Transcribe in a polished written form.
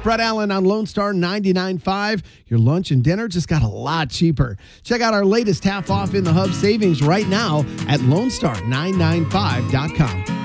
Brett Allen on Lone Star 99.5. Your lunch and dinner just got a lot cheaper. Check out our latest half off in the hub savings right now at LoneStar995.com.